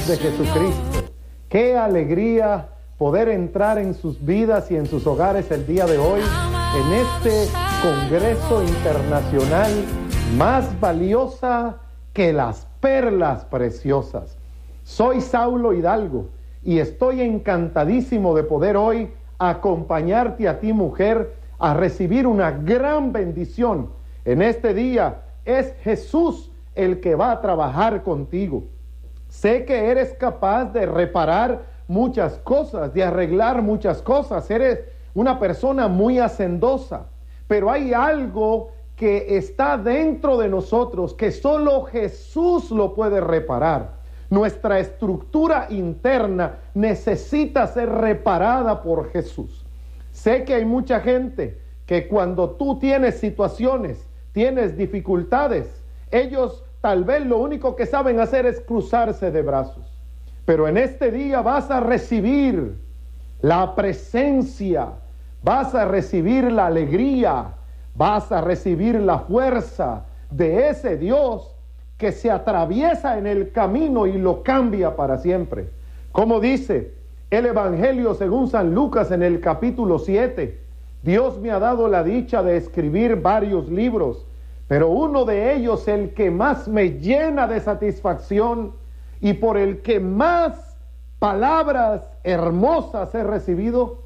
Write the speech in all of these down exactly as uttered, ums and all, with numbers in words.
paz de Jesucristo. Qué alegría poder entrar en sus vidas y en sus hogares el día de hoy, en este Congreso Internacional más valiosa que las perlas preciosas. Soy Saulo Hidalgo y estoy encantadísimo de poder hoy acompañarte a ti, mujer, a recibir una gran bendición. En este día es Jesús el que va a trabajar contigo. Sé que eres capaz de reparar muchas cosas, de arreglar muchas cosas. Eres una persona muy hacendosa, pero hay algo que está dentro de nosotros que solo Jesús lo puede reparar. Nuestra estructura interna necesita ser reparada por Jesús. Sé que hay mucha gente que cuando tú tienes situaciones, tienes dificultades, ellos tal vez lo único que saben hacer es cruzarse de brazos. Pero en este día vas a recibir la presencia, vas a recibir la alegría, vas a recibir la fuerza de ese Dios que se atraviesa en el camino y lo cambia para siempre. Como dice el Evangelio según San Lucas en el capítulo siete, Dios me ha dado la dicha de escribir varios libros, pero uno de ellos, el que más me llena de satisfacción y por el que más palabras hermosas he recibido,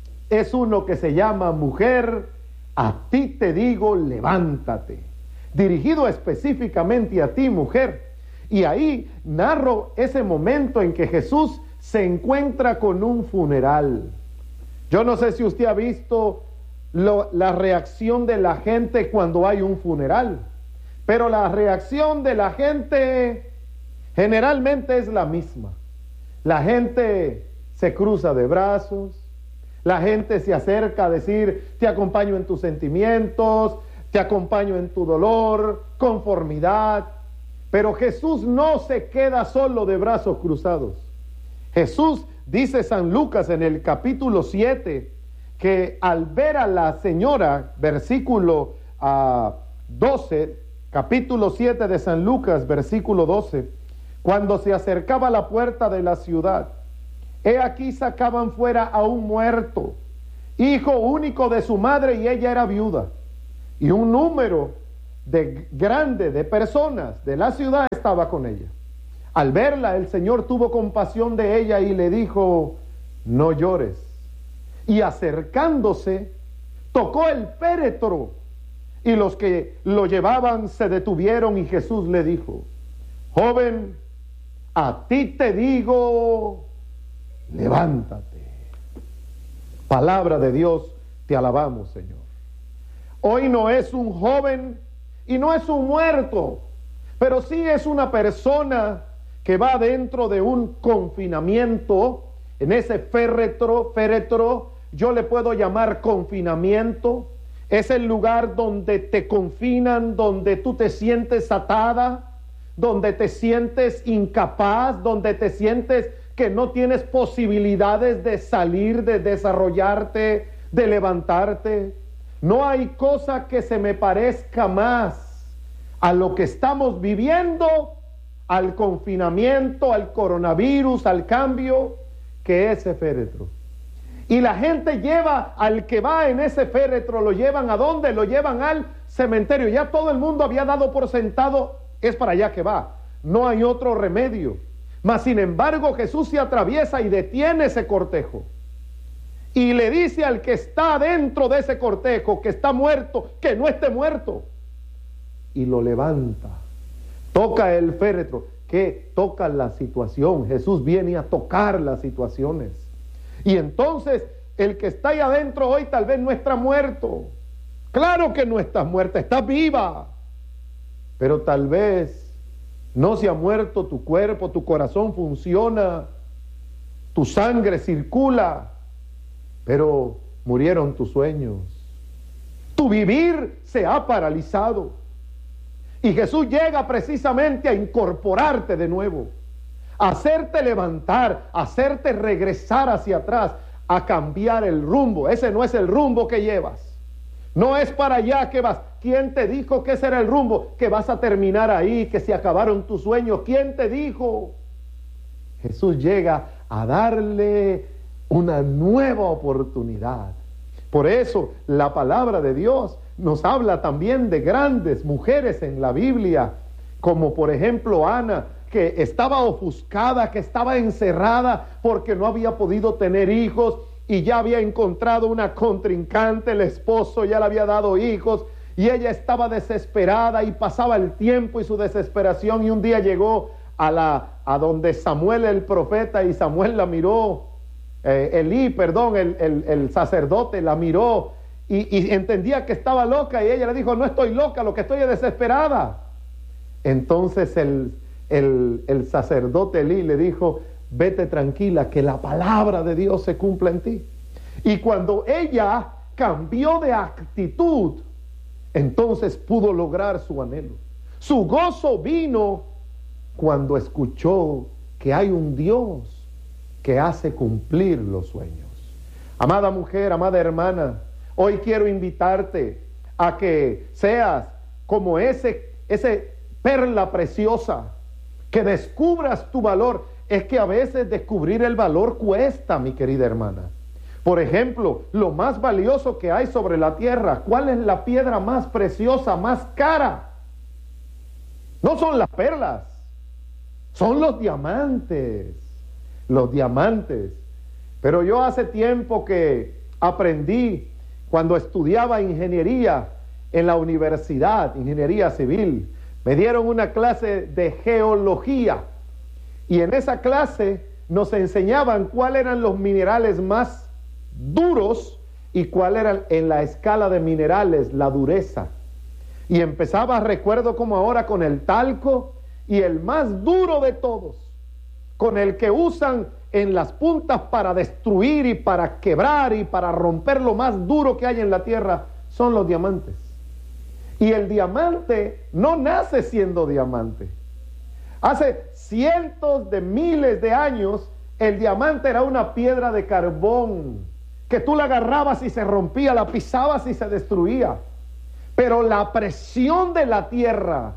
es uno que se llama Mujer, a ti te digo, levántate. Dirigido específicamente a ti, mujer. Y ahí narro ese momento en que Jesús se encuentra con un funeral. Yo no sé si usted ha visto Lo, la reacción de la gente cuando hay un funeral, pero la reacción de la gente generalmente es la misma. La gente se cruza de brazos, la gente se acerca a decir, te acompaño en tus sentimientos, te acompaño en tu dolor, conformidad. Pero Jesús no se queda solo de brazos cruzados. Jesús, dice San Lucas en el capítulo siete, que al ver a la señora, versículo uh, doce, capítulo siete de San Lucas, versículo doce, cuando se acercaba a la puerta de la ciudad, he aquí sacaban fuera a un muerto, hijo único de su madre, y ella era viuda, y un número de, grande de personas de la ciudad estaba con ella. Al verla, el Señor tuvo compasión de ella y le dijo, no llores. Y acercándose, tocó el féretro, y los que lo llevaban se detuvieron, y Jesús le dijo, joven, a ti te digo, levántate. Palabra de Dios, te alabamos, Señor. Hoy no es un joven y no es un muerto, pero sí es una persona que va dentro de un confinamiento. En ese féretro, féretro, yo le puedo llamar confinamiento. Es el lugar donde te confinan, donde tú te sientes atada, donde te sientes incapaz, donde te sientes que no tienes posibilidades de salir, de desarrollarte, de levantarte. No hay cosa que se me parezca más a lo que estamos viviendo, al confinamiento, al coronavirus, al cambio, que ese féretro. Y la gente lleva al que va en ese féretro, lo llevan ¿a dónde? Lo llevan al cementerio. Ya todo el mundo había dado por sentado, es para allá que va. No hay otro remedio. Mas sin embargo, Jesús se atraviesa y detiene ese cortejo. Y le dice al que está dentro de ese cortejo, que está muerto, que no esté muerto. Y lo levanta. Toca el féretro. ¿Qué? Toca la situación. Jesús viene a tocar las situaciones. Y entonces el que está ahí adentro hoy tal vez no está muerto. Claro que no estás muerta, estás viva. Pero tal vez no se ha muerto tu cuerpo, tu corazón funciona, tu sangre circula, pero murieron tus sueños. Tu vivir se ha paralizado. Y Jesús llega precisamente a incorporarte de nuevo, a hacerte levantar, a hacerte regresar hacia atrás, a cambiar el rumbo. Ese no es el rumbo que llevas. No es para allá que vas. ¿Quién te dijo que ese era el rumbo? Que vas a terminar ahí, que se acabaron tus sueños. ¿Quién te dijo? Jesús llega a darle una nueva oportunidad. Por eso la palabra de Dios nos habla también de grandes mujeres en la Biblia, como por ejemplo Ana, que estaba ofuscada, que estaba encerrada porque no había podido tener hijos y ya había encontrado una contrincante, el esposo ya le había dado hijos y ella estaba desesperada y pasaba el tiempo y su desesperación, y un día llegó a, la, a donde Samuel el profeta, y Samuel la miró, eh, Elí, perdón, el, el, el sacerdote la miró y, y entendía que estaba loca, y ella le dijo: no estoy loca, lo que estoy es desesperada. Entonces el, el, el sacerdote Elí le dijo: vete tranquila, que la palabra de Dios se cumpla en ti. Y cuando ella cambió de actitud, entonces pudo lograr su anhelo. Su gozo vino cuando escuchó que hay un Dios que hace cumplir los sueños. Amada mujer, amada hermana, hoy quiero invitarte a que seas como ese, ese perla preciosa, que descubras tu valor. Es que a veces descubrir el valor cuesta, mi querida hermana. Por ejemplo, lo más valioso que hay sobre la tierra, ¿cuál es la piedra más preciosa, más cara? No son las perlas, son los diamantes, los diamantes. Pero yo hace tiempo que aprendí, cuando estudiaba ingeniería en la universidad, ingeniería civil, me dieron una clase de geología. Y en esa clase nos enseñaban cuáles eran los minerales más duros y cuál era en la escala de minerales la dureza. Y empezaba, recuerdo como ahora, con el talco, y el más duro de todos, con el que usan en las puntas para destruir y para quebrar y para romper lo más duro que hay en la tierra, son los diamantes. Y el diamante no nace siendo diamante. Hace cientos de miles de años, el diamante era una piedra de carbón, que tú la agarrabas y se rompía, la pisabas y se destruía. Pero la presión de la tierra,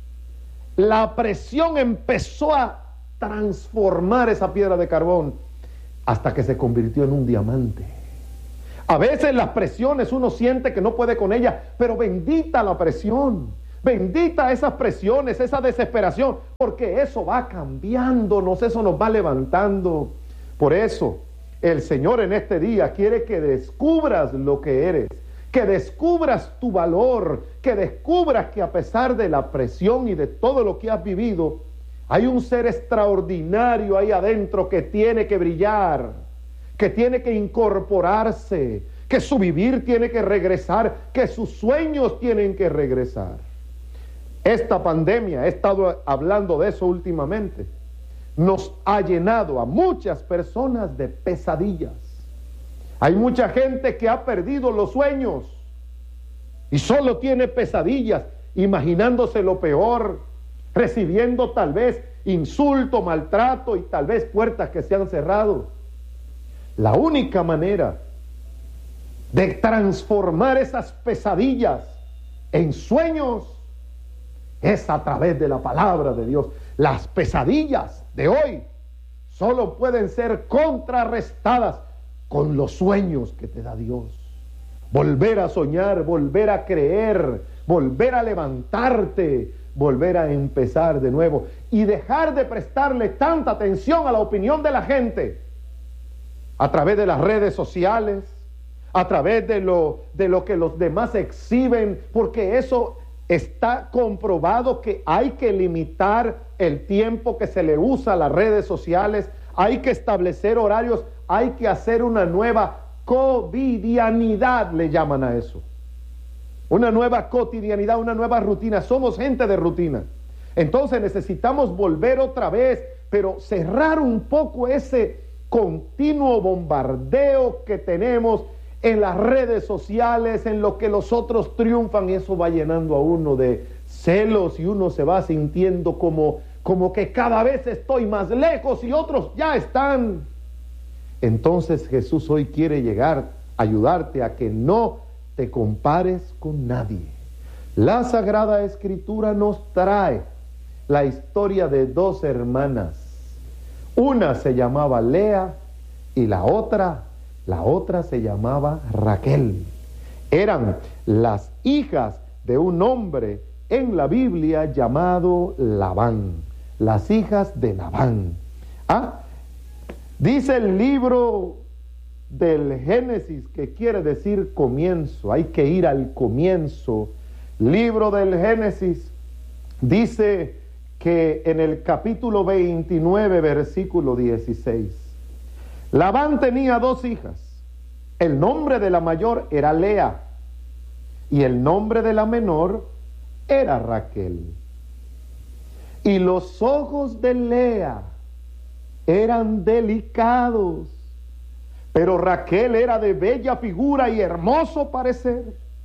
la presión empezó a transformar esa piedra de carbón hasta que se convirtió en un diamante. A veces las presiones uno siente que no puede con ellas, pero bendita la presión. Bendita esas presiones, esa desesperación, porque eso va cambiándonos, eso nos va levantando. Por eso, el Señor en este día quiere que descubras lo que eres, que descubras tu valor, que descubras que a pesar de la presión y de todo lo que has vivido, hay un ser extraordinario ahí adentro que tiene que brillar, que tiene que incorporarse, que su vivir tiene que regresar, que sus sueños tienen que regresar. Esta pandemia, he estado hablando de eso últimamente, nos ha llenado a muchas personas de pesadillas. Hay mucha gente que ha perdido los sueños y solo tiene pesadillas, imaginándose lo peor, recibiendo tal vez insulto, maltrato y tal vez puertas que se han cerrado. La única manera de transformar esas pesadillas en sueños es a través de la palabra de Dios. Las pesadillas de hoy solo pueden ser contrarrestadas con los sueños que te da Dios. Volver a soñar, volver a creer, volver a levantarte, volver a empezar de nuevo y dejar de prestarle tanta atención a la opinión de la gente a través de las redes sociales, a través de lo, de lo que los demás exhiben, porque eso está comprobado que hay que limitar el tiempo que se le usa a las redes sociales, hay que establecer horarios, hay que hacer una nueva cotidianidad, le llaman a eso. Una nueva cotidianidad, una nueva rutina. Somos gente de rutina. Entonces necesitamos volver otra vez, pero cerrar un poco ese continuo bombardeo que tenemos en las redes sociales, en lo que los otros triunfan, y eso va llenando a uno de celos y uno se va sintiendo como, como que cada vez estoy más lejos y otros ya están. Entonces Jesús hoy quiere llegar, ayudarte a que no te compares con nadie. La Sagrada Escritura nos trae la historia de dos hermanas. Una se llamaba Lea y la otra, la otra se llamaba Raquel. Eran las hijas de un hombre en la Biblia llamado Labán, las hijas de Labán. Ah, dice el libro del Génesis, que quiere decir comienzo, hay que ir al comienzo. Libro del Génesis dice que en el capítulo veintinueve, versículo dieciséis, Labán tenía dos hijas. El nombre de la mayor era Lea y el nombre de la menor era Raquel. Y los ojos de Lea eran delicados, pero Raquel era de bella figura y hermoso parecer.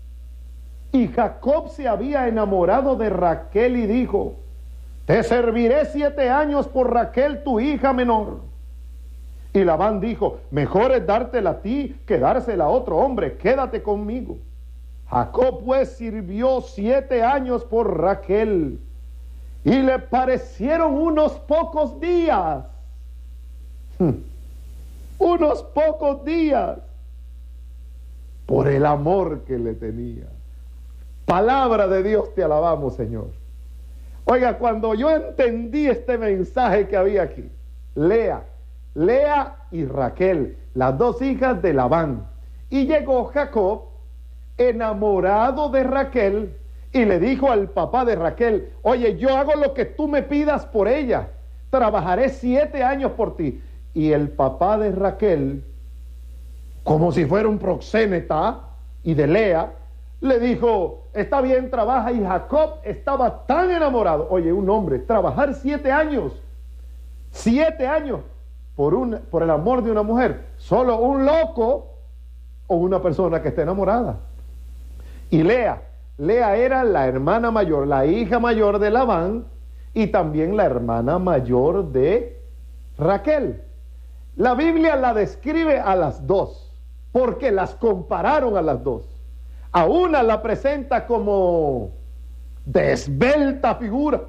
Y Jacob se había enamorado de Raquel y dijo: te serviré siete años por Raquel, tu hija menor. Y Labán dijo: mejor es dártela a ti que dársela a otro hombre, quédate conmigo. Jacob pues sirvió siete años por Raquel, y le parecieron unos pocos días. Hmm. Unos pocos días por el amor que le tenía. Palabra de Dios, te alabamos, Señor. Oiga, cuando yo entendí este mensaje que había aquí, Lea, Lea y Raquel, las dos hijas de Labán, y llegó Jacob enamorado de Raquel y le dijo al papá de Raquel: oye, yo hago lo que tú me pidas por ella, trabajaré siete años por ti. Y el papá de Raquel, como si fuera un proxeneta, y de Lea, le dijo: está bien, trabaja. Y Jacob estaba tan enamorado. Oye, un hombre, trabajar siete años, siete años por, un, por el amor de una mujer, solo un loco o una persona que esté enamorada. Y Lea, Lea era la hermana mayor, la hija mayor de Labán, y también la hermana mayor de Raquel. La Biblia la describe a las dos, porque las compararon a las dos. A una la presenta como de esbelta figura,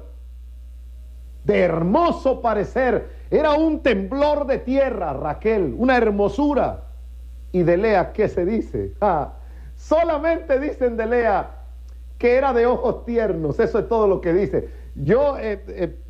de hermoso parecer. Era un temblor de tierra, Raquel, una hermosura. Y de Lea, ¿qué se dice? Ah, solamente dicen de Lea que era de ojos tiernos. Eso es todo lo que dice. Yo, eh, eh,